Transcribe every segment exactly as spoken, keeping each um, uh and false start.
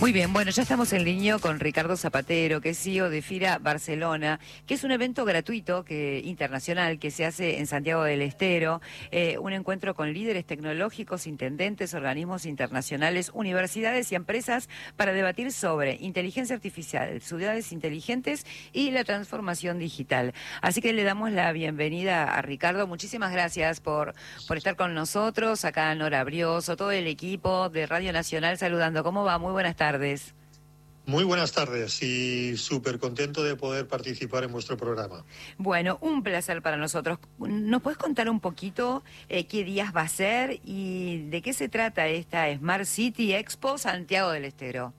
Muy bien, bueno, ya estamos en línea con Ricardo Zapatero, que es C E O de FIRA Barcelona, que es un evento gratuito que internacional que se hace en Santiago del Estero, eh, un encuentro con líderes tecnológicos, intendentes, organismos internacionales, universidades y empresas para debatir sobre inteligencia artificial, ciudades inteligentes y la transformación digital. Así que le damos la bienvenida a Ricardo. Muchísimas gracias por, por estar con nosotros, acá Nora Brioso, todo el equipo de Radio Nacional saludando. ¿Cómo va? Muy buenas tardes. Tardes. Muy buenas tardes y súper contento de poder participar en vuestro programa. Bueno, un placer para nosotros. ¿Nos puedes contar un poquito eh, qué días va a ser y de qué se trata esta Smart City Expo Santiago del Estero?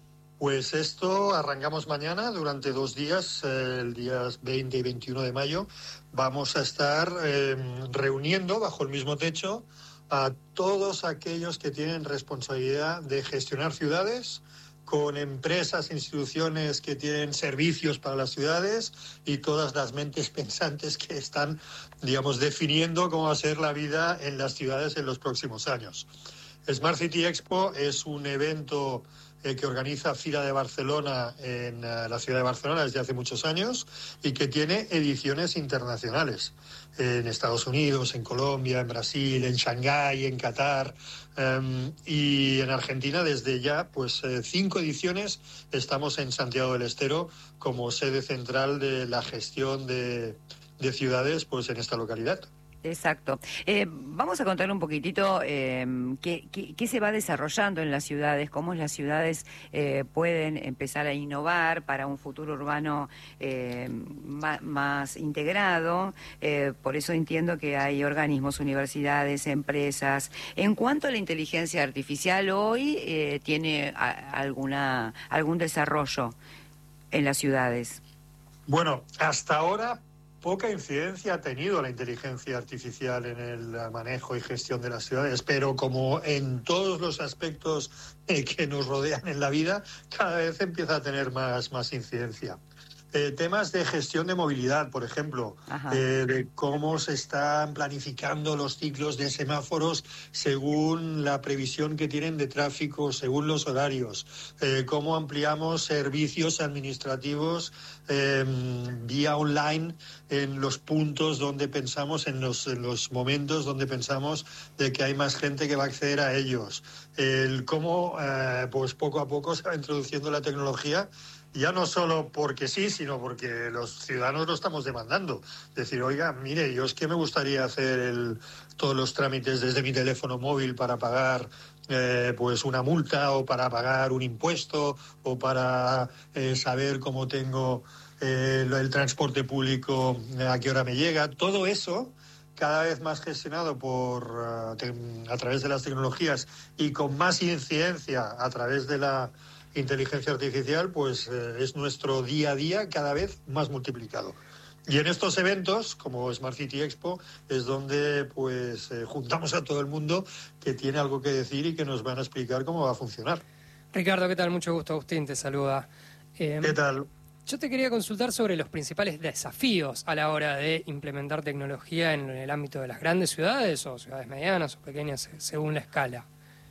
Pues esto arrancamos mañana durante dos días, eh, el día veinte y veintiuno de mayo. Vamos a estar eh, reuniendo bajo el mismo techo a todos aquellos que tienen responsabilidad de gestionar ciudades, con empresas, instituciones que tienen servicios para las ciudades y todas las mentes pensantes que están, digamos, definiendo cómo va a ser la vida en las ciudades en los próximos años. Smart City Expo es un evento eh, que organiza FIRA de Barcelona en uh, la ciudad de Barcelona desde hace muchos años y que tiene ediciones internacionales en Estados Unidos, en Colombia, en Brasil, en Shanghái, en Qatar um, y en Argentina desde ya pues eh, cinco ediciones estamos en Santiago del Estero como sede central de la gestión de, de ciudades pues en esta localidad. Exacto. Eh, vamos a contar un poquitito eh, qué, qué, qué se va desarrollando en las ciudades, cómo las ciudades eh, pueden empezar a innovar para un futuro urbano eh, más, más integrado. Eh, por eso entiendo que hay organismos, universidades, empresas. En cuanto a la inteligencia artificial, hoy eh, tiene a, alguna algún desarrollo en las ciudades. Bueno, hasta ahora poca incidencia ha tenido la inteligencia artificial en el manejo y gestión de las ciudades, pero como en todos los aspectos eh, que nos rodean en la vida, cada vez empieza a tener más, más incidencia. Eh, temas de gestión de movilidad, por ejemplo, eh, de cómo se están planificando los ciclos de semáforos según la previsión que tienen de tráfico, según los horarios, eh, cómo ampliamos servicios administrativos eh, vía online en los puntos donde pensamos, en los, en los momentos donde pensamos de que hay más gente que va a acceder a ellos, el cómo eh, pues poco a poco se va introduciendo la tecnología. Ya no solo porque sí, sino porque los ciudadanos lo estamos demandando. Decir, oiga, mire, yo es que me gustaría hacer el, todos los trámites desde mi teléfono móvil para pagar eh, pues una multa o para pagar un impuesto o para eh, saber cómo tengo eh, el transporte público, a qué hora me llega. Todo eso cada vez más gestionado por uh, te, a través de las tecnologías y con más incidencia a través de la inteligencia artificial, pues eh, es nuestro día a día cada vez más multiplicado. Y en estos eventos, como Smart City Expo, es donde pues eh, juntamos a todo el mundo que tiene algo que decir y que nos van a explicar cómo va a funcionar. Ricardo, ¿qué tal? Mucho gusto. Agustín te saluda. Eh, ¿Qué tal? Yo te quería consultar sobre los principales desafíos a la hora de implementar tecnología en el ámbito de las grandes ciudades o ciudades medianas o pequeñas, según la escala.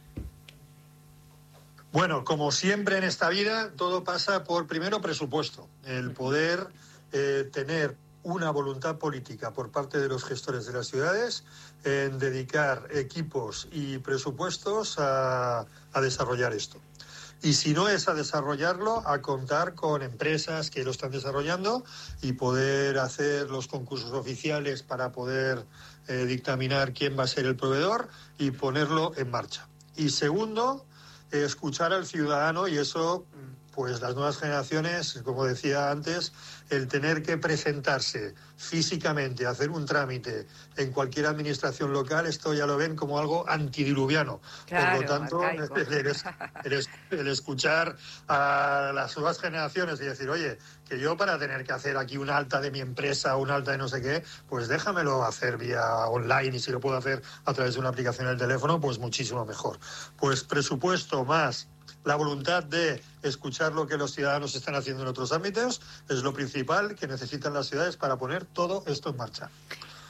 Bueno, como siempre en esta vida, todo pasa por, primero, presupuesto. El poder eh, tener una voluntad política por parte de los gestores de las ciudades en dedicar equipos y presupuestos a, a desarrollar esto. Y si no es a desarrollarlo, a contar con empresas que lo están desarrollando y poder hacer los concursos oficiales para poder eh, dictaminar quién va a ser el proveedor y ponerlo en marcha. Y segundo, escuchar al ciudadano, y eso, pues las nuevas generaciones, como decía antes, el tener que presentarse físicamente, hacer un trámite en cualquier administración local, esto ya lo ven como algo antidiluviano. Claro, por lo tanto, el, el, el, el escuchar a las nuevas generaciones y decir, oye, que yo para tener que hacer aquí un alta de mi empresa, un alta de no sé qué, pues déjamelo hacer vía online, y si lo puedo hacer a través de una aplicación en el teléfono, pues muchísimo mejor. Pues presupuesto más la voluntad de escuchar lo que los ciudadanos están haciendo en otros ámbitos es lo principal que necesitan las ciudades para poner todo esto en marcha.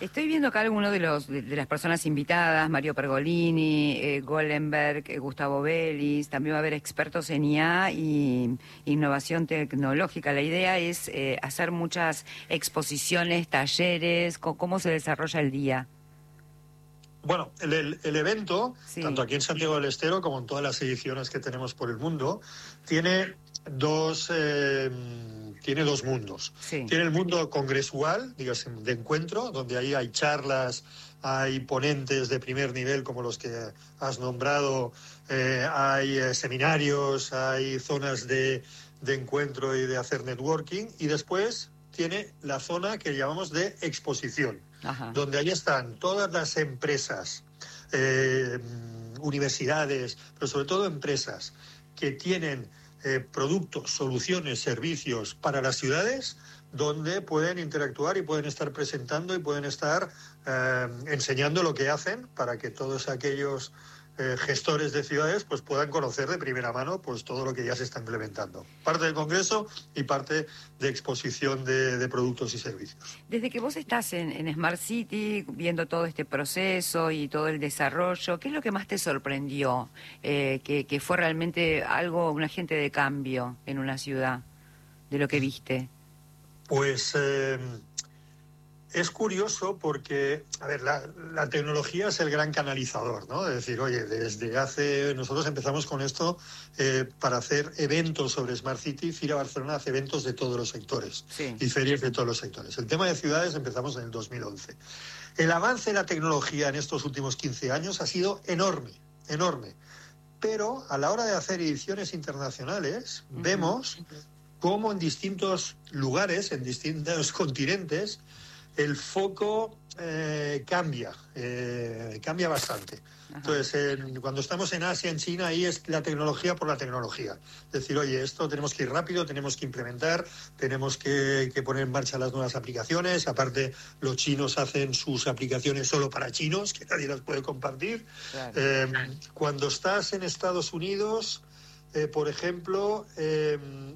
Estoy viendo acá algunos de los de, de las personas invitadas, Mario Pergolini, eh, Gollenberg, eh, Gustavo Vélez, también va a haber expertos en I A y innovación tecnológica. La idea es eh, hacer muchas exposiciones, talleres, ¿cómo se desarrolla el día? Bueno, el, el, el evento, sí. tanto aquí en Santiago del Estero como en todas las ediciones que tenemos por el mundo, tiene dos eh, tiene dos mundos. Sí. Tiene el mundo congresual, digamos, de encuentro, donde ahí hay charlas, hay ponentes de primer nivel como los que has nombrado, eh, hay eh, seminarios, hay zonas de, de encuentro y de hacer networking, y después tiene la zona que llamamos de exposición. Ajá. Donde ahí están todas las empresas, eh, universidades, pero sobre todo empresas que tienen eh, productos, soluciones, servicios para las ciudades, donde pueden interactuar y pueden estar presentando y pueden estar eh, enseñando lo que hacen para que todos aquellos eh, gestores de ciudades pues puedan conocer de primera mano pues todo lo que ya se está implementando. Parte del Congreso y parte de exposición de, de productos y servicios. Desde que vos estás en, en Smart City, viendo todo este proceso y todo el desarrollo, ¿qué es lo que más te sorprendió? Eh, que, que fue realmente algo, un agente de cambio en una ciudad, de lo que viste. Pues eh, es curioso porque, a ver, la, la tecnología es el gran canalizador, ¿no? Es decir, oye, desde hace... Nosotros empezamos con esto eh, para hacer eventos sobre Smart City. FIRA Barcelona hace eventos de todos los sectores, sí, y ferias de todos los sectores. El tema de ciudades empezamos en el dos mil once. El avance de la tecnología en estos últimos quince años ha sido enorme, enorme. Pero a la hora de hacer ediciones internacionales, uh-huh, vemos... cómo en distintos lugares, en distintos continentes, el foco eh, cambia, eh, cambia bastante. Ajá. Entonces, en, cuando estamos en Asia, en China, ahí es la tecnología por la tecnología. Es decir, oye, esto tenemos que ir rápido, tenemos que implementar, tenemos que, que poner en marcha las nuevas aplicaciones. Aparte, los chinos hacen sus aplicaciones solo para chinos, que nadie las puede compartir. Claro. Eh, cuando estás en Estados Unidos, eh, por ejemplo... Eh,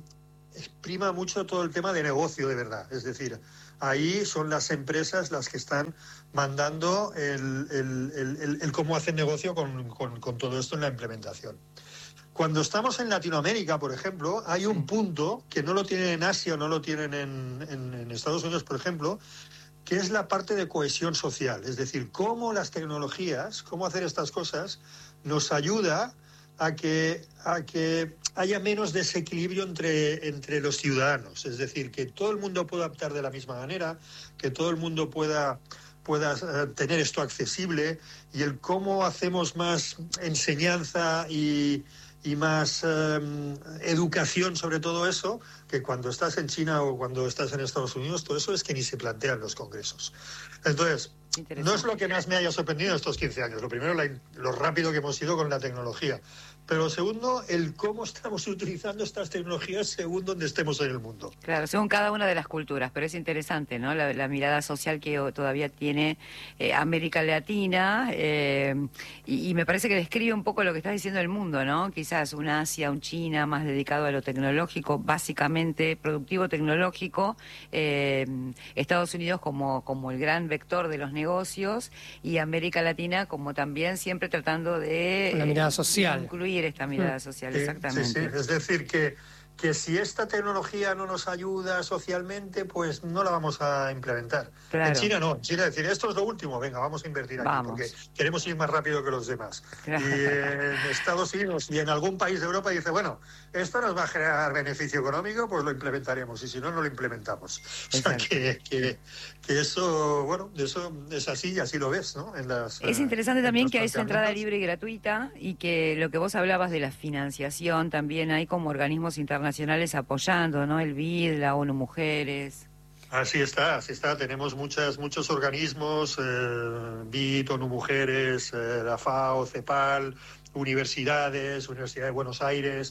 prima mucho todo el tema de negocio de verdad, es decir, ahí son las empresas las que están mandando el, el, el, el, el cómo hacen negocio con, con, con todo esto en la implementación. Cuando estamos en Latinoamérica, por ejemplo, hay un punto que no lo tienen en Asia o no lo tienen en, en, en Estados Unidos, por ejemplo, que es la parte de cohesión social, es decir, cómo las tecnologías, cómo hacer estas cosas, nos ayuda a que, a que haya menos desequilibrio entre, entre los ciudadanos. Es decir, que todo el mundo pueda optar de la misma manera, que todo el mundo pueda, pueda uh, tener esto accesible, y el cómo hacemos más enseñanza y, y más um, educación sobre todo eso, que cuando estás en China o cuando estás en Estados Unidos, todo eso es que ni se plantean los congresos. Entonces, no es lo que más me haya sorprendido estos quince años. Lo primero, la, lo rápido que hemos ido con la tecnología. Pero lo segundo, el cómo estamos utilizando estas tecnologías según donde estemos en el mundo. Claro, según cada una de las culturas, pero es interesante, ¿no? La, la mirada social que todavía tiene eh, América Latina, eh, y, y me parece que describe un poco lo que estás diciendo del mundo, ¿no? Quizás un Asia, un China más dedicado a lo tecnológico, básicamente productivo tecnológico, eh, Estados Unidos como, como el gran vector de los negocios, y América Latina como también siempre tratando de... La mirada social. Incluir esta mirada social, sí, exactamente. Sí, sí. Es decir, que, que si esta tecnología no nos ayuda socialmente, pues no la vamos a implementar. Claro. En China no, en China decir, esto es lo último, venga, vamos a invertir aquí, vamos, porque queremos ir más rápido que los demás. Claro. Y en Estados Unidos y en algún país de Europa dice, bueno, esto nos va a generar beneficio económico, pues lo implementaremos, y si no, no lo implementamos. O sea, que, que, que eso, bueno, eso es así y así lo ves, ¿no? En las, es interesante también que hay su entrada libre y gratuita, y que lo que vos hablabas de la financiación, también hay como organismos internacionales apoyando, ¿no? El B I D, la ONU Mujeres. Así está, así está. Tenemos muchas, muchos organismos, eh, B I D, ONU Mujeres, eh, la FAO, CEPAL, universidades, Universidad de Buenos Aires,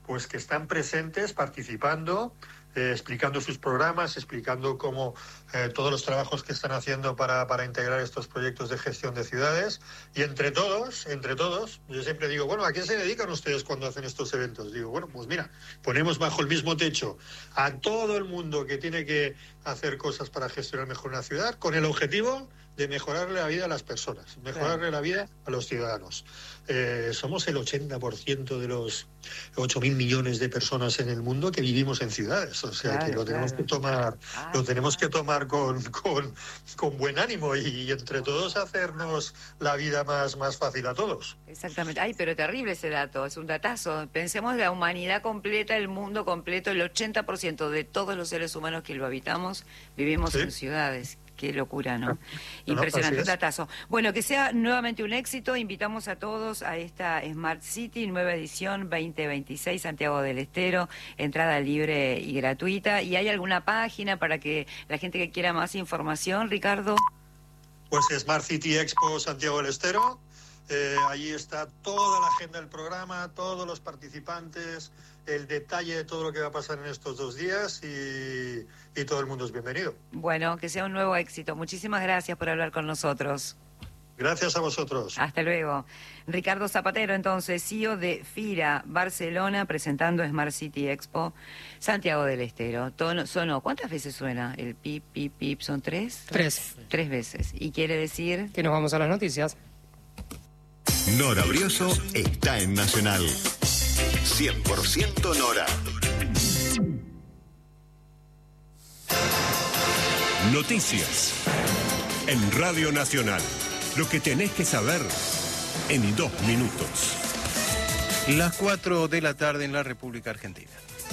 pues que están presentes, participando, eh, explicando sus programas, explicando cómo eh, todos los trabajos que están haciendo para, para integrar estos proyectos de gestión de ciudades. Y entre todos, entre todos, yo siempre digo, bueno, ¿a qué se dedican ustedes cuando hacen estos eventos? Digo, bueno, pues mira, ponemos bajo el mismo techo a todo el mundo que tiene que hacer cosas para gestionar mejor una ciudad, con el objetivo de mejorarle la vida a las personas, mejorarle la vida a los ciudadanos. Eh, somos el ochenta por ciento de los ocho mil millones de personas en el mundo que vivimos en ciudades, o sea claro, que lo tenemos claro. que tomar, ah, lo tenemos que tomar con, con, con buen ánimo y, y entre todos hacernos la vida más, más fácil a todos. Exactamente. Ay, pero terrible ese dato, es un datazo. Pensemos la humanidad completa, el mundo completo, el ochenta por ciento de todos los seres humanos que lo habitamos vivimos ¿Sí? en ciudades. Qué locura, ¿no? Impresionante, un datazo. Bueno, que sea nuevamente un éxito. Invitamos a todos a esta Smart City, nueva edición veinte veintiséis, Santiago del Estero, entrada libre y gratuita. ¿Y hay alguna página para que la gente que quiera más información, Ricardo? Pues Smart City Expo Santiago del Estero. Eh, allí está toda la agenda del programa, todos los participantes, el detalle de todo lo que va a pasar en estos dos días y, y todo el mundo es bienvenido. Bueno, que sea un nuevo éxito. Muchísimas gracias por hablar con nosotros. Gracias a vosotros. Hasta luego. Ricardo Zapatero, entonces, C E O de FIRA Barcelona, presentando Smart City Expo Santiago del Estero. Tono, sonó, ¿cuántas veces suena el pip, pip, pip? ¿Son tres? Tres. Tres veces. ¿Y quiere decir? Que nos vamos a las noticias. Nora Brioso está en Nacional. cien por ciento Nora. Noticias. En Radio Nacional. Lo que tenés que saber en dos minutos. Las cuatro de la tarde en la República Argentina.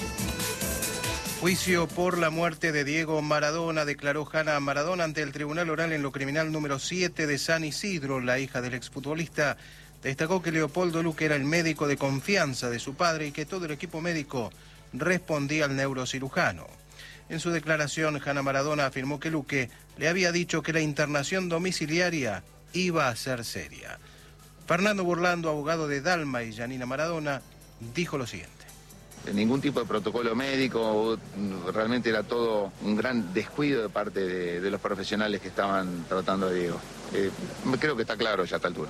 Juicio por la muerte de Diego Maradona, declaró Hanna Maradona ante el Tribunal Oral en lo Criminal número siete de San Isidro. La hija del exfutbolista destacó que Leopoldo Luque era el médico de confianza de su padre y que todo el equipo médico respondía al neurocirujano. En su declaración, Hanna Maradona afirmó que Luque le había dicho que la internación domiciliaria iba a ser seria. Fernando Burlando, abogado de Dalma y Janina Maradona, dijo lo siguiente. Ningún tipo de protocolo médico, realmente era todo un gran descuido de parte de, de los profesionales que estaban tratando a Diego. Eh, creo que está claro ya a esta altura.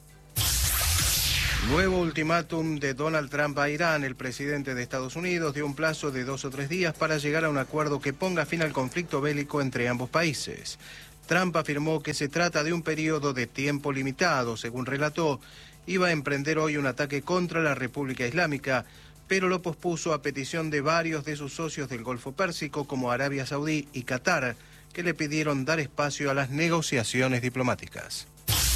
Nuevo ultimátum de Donald Trump a Irán. El presidente de Estados Unidos dio un plazo de dos o tres días para llegar a un acuerdo que ponga fin al conflicto bélico entre ambos países. Trump afirmó que se trata de un periodo de tiempo limitado. Según relató, iba a emprender hoy un ataque contra la República Islámica, pero lo pospuso a petición de varios de sus socios del Golfo Pérsico, como Arabia Saudí y Qatar, que le pidieron dar espacio a las negociaciones diplomáticas.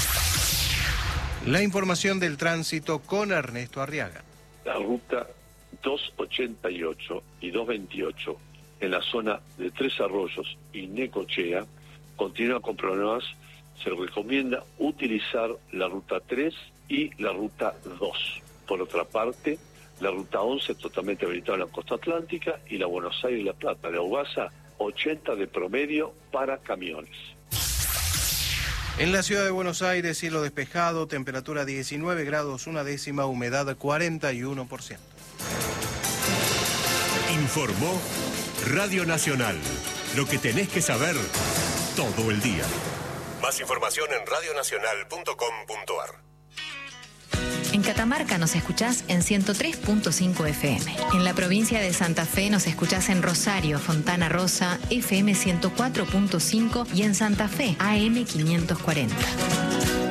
La información del tránsito con Ernesto Arriaga. La ruta doscientos ochenta y ocho y doscientos veintiocho en la zona de Tres Arroyos y Necochea continúa con problemas. Se recomienda utilizar la ruta tres y la ruta dos. Por otra parte, la ruta once es totalmente habilitada en la costa atlántica y la Buenos Aires y La Plata de Aguasa, ochenta de promedio para camiones. En la ciudad de Buenos Aires, cielo despejado, temperatura diecinueve grados, una décima, humedad cuarenta y uno por ciento. Informó Radio Nacional. Lo que tenés que saber todo el día. Más información en radio nacional punto com punto ar. En Catamarca nos escuchás en ciento tres punto cinco F M. En la provincia de Santa Fe nos escuchás en Rosario, Fontana Rosa, F M ciento cuatro punto cinco y en Santa Fe, A M quinientos cuarenta.